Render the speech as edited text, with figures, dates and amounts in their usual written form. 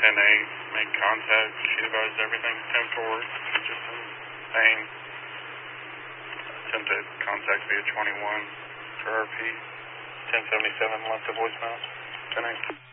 10-8, make contact. She advised everything. 10-4, just in pain. Attempted contact via 21 for RP. 1077 left a voicemail. 10-8.